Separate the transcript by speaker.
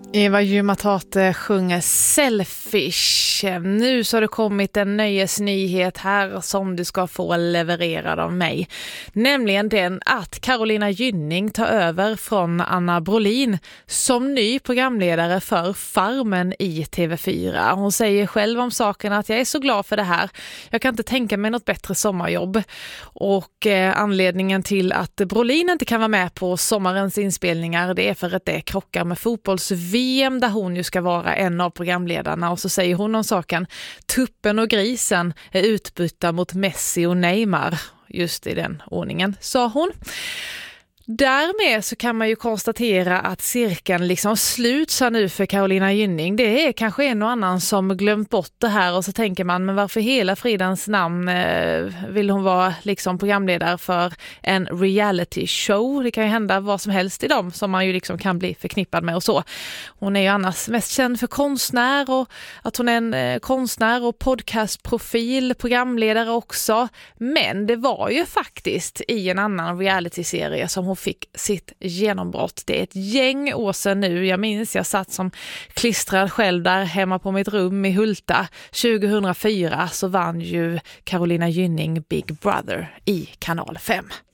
Speaker 1: Eva Jumatate sjunger Selfish. Nu så har det kommit en nöjesnyhet här som du ska få levererad av mig. Nämligen den att Carolina Gynning tar över från Anna Brolin som ny programledare för Farmen i TV4. Hon säger själv om saken att jag är så glad för det här. Jag kan inte tänka mig något bättre sommarjobb. Och anledningen till att Brolin inte kan vara med på sommarens inspelningar, det är för att det krockar med fotbolls-VM där hon ju ska vara en av programledarna. Och så säger hon om saken: tuppen och grisen är utbytta mot Messi och Neymar. Just i den ordningen, sa hon. Därmed så kan man ju konstatera att cirkeln liksom sluts här nu för Carolina Gynning. Det är kanske en och annan som glömt bort det här, och så tänker man, men varför hela fridens namn vill hon vara liksom programledare för en reality show? Det kan ju hända vad som helst i dem som man ju liksom kan bli förknippad med och så. Hon är ju annars mest känd för konstnär, och att hon är en konstnär och podcastprofil, programledare också. Men det var ju faktiskt i en annan reality-serie som hon fick sitt genombrott. Det är ett gäng år sedan nu. Jag minns jag satt som klistrad själv där hemma på mitt rum i Hulta. 2004 så vann ju Carolina Gynning Big Brother i Kanal 5.